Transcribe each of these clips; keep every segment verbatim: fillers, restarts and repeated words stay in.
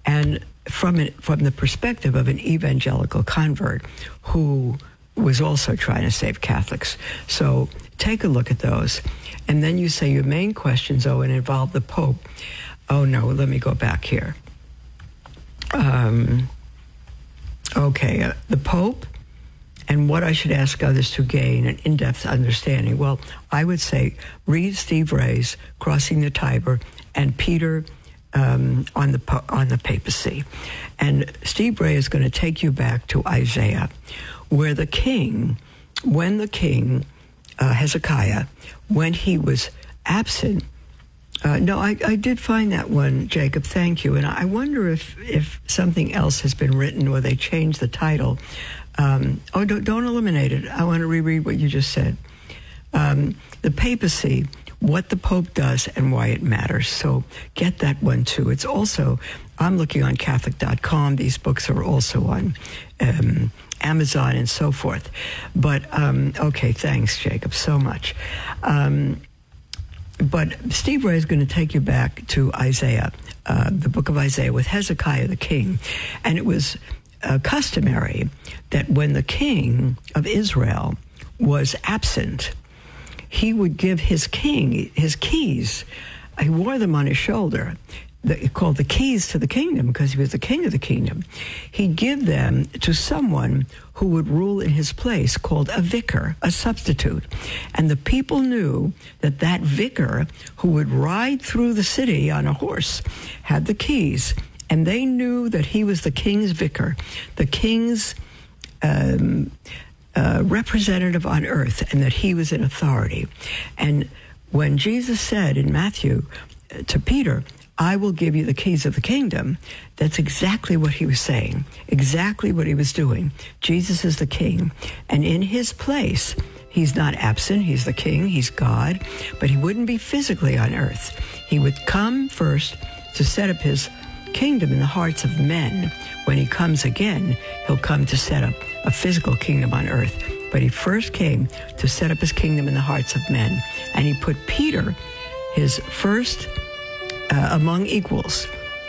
and from it, from the perspective of an evangelical convert who was also trying to save Catholics. So take a look at those. And then you say your main questions, oh, and involve the Pope. Oh, no, let me go back here. Um, okay, uh, the Pope and what I should ask others to gain an in-depth understanding. Well, I would say read Steve Ray's Crossing the Tiber and Peter um, on the on the papacy. And Steve Ray is going to take you back to Isaiah, where the king, when the king, uh, Hezekiah, when he was absent, uh, no, I, I did find that one, Jacob, thank you. And I wonder if, if something else has been written or they changed the title. Um, oh, don't, don't eliminate it. I want to reread what you just said. Um, the papacy, what the Pope does and why it matters. So get that one too. It's also, I'm looking on Catholic dot com. These books are also on um, Amazon and so forth. But, um, okay, thanks, Jacob, so much. Um, but Steve Ray is going to take you back to Isaiah, uh, the book of Isaiah with Hezekiah the king. And it was uh, customary that when the king of Israel was absent, he would give his king his keys. He wore them on his shoulder, the, called the keys to the kingdom, because he was the king of the kingdom. He'd give them to someone who would rule in his place, called a vicar, a substitute. And the people knew that that vicar, who would ride through the city on a horse, had the keys. And they knew that he was the king's vicar, the king's um, uh, representative on earth, and that he was in authority. And when Jesus said in Matthew uh, to Peter, I will give you the keys of the kingdom, that's exactly what he was saying, exactly what he was doing. Jesus is the king, and in his place, he's not absent, he's the king, he's God, but he wouldn't be physically on earth. He would come first to set up his kingdom in the hearts of men. When he comes again, he'll come to set up a physical kingdom on earth. But he first came to set up his kingdom in the hearts of men. And he put Peter, his first uh, among equals,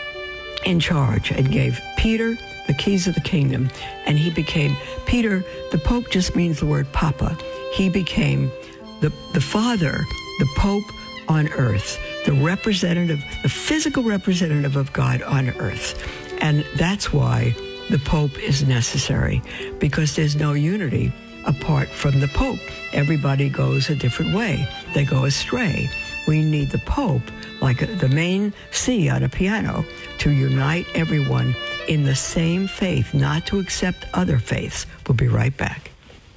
in charge and gave Peter the keys of the kingdom. And he became, Peter, the Pope just means the word Papa. He became the, the father, the Pope on earth, the representative, the physical representative of God on earth. And that's why the Pope is necessary, because there's no unity apart from the Pope. Everybody goes a different way. They go astray. We need the Pope, like the main C on a piano, to unite everyone in the same faith, not to accept other faiths. We'll be right back.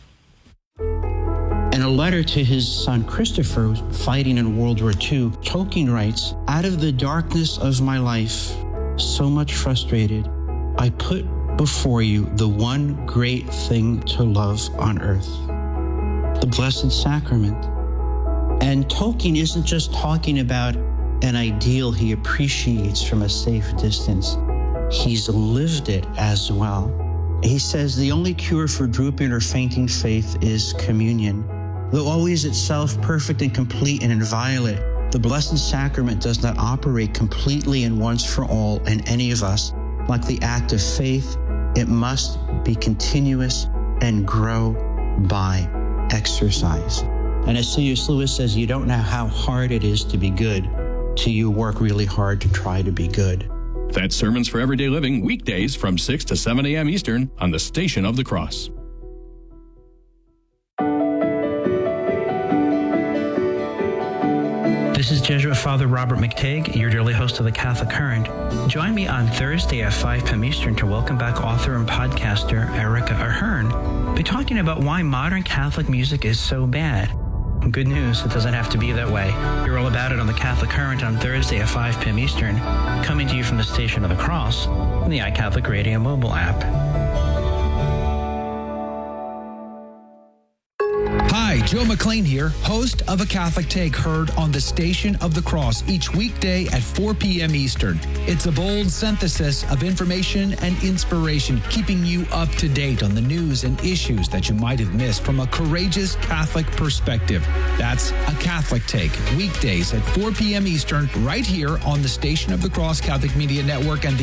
In a letter to his son Christopher, fighting in World War Two, Tolkien writes, out of the darkness of my life, so much frustrated, I put before you the one great thing to love on earth, the Blessed Sacrament. And Tolkien isn't just talking about an ideal he appreciates from a safe distance. He's lived it as well. He says the only cure for drooping or fainting faith is communion. Though always itself perfect and complete and inviolate, the Blessed Sacrament does not operate completely and once for all in any of us. Like the act of faith, it must be continuous and grow by exercise. And as C S Lewis says, you don't know how hard it is to be good till you work really hard to try to be good. That's Sermons for Everyday Living, weekdays from six to seven a.m. Eastern on the Station of the Cross. This is Jesuit Father Robert McTague, your dearly host of the Catholic Current. Join me on Thursday at five p.m. Eastern to welcome back author and podcaster Erica Ahern, be talking about why modern Catholic music is so bad. Good news, it doesn't have to be that way. Hear all about it on the Catholic Current on Thursday at five p.m. Eastern, coming to you from the Station of the Cross and the iCatholic Radio mobile app. Hi, Joe McLean here, host of A Catholic Take, heard on the Station of the Cross each weekday at four p.m. Eastern. It's a bold synthesis of information and inspiration, keeping you up to date on the news and issues that you might have missed from a courageous Catholic perspective. That's A Catholic Take, weekdays at four p.m. Eastern, right here on the Station of the Cross Catholic Media Network and the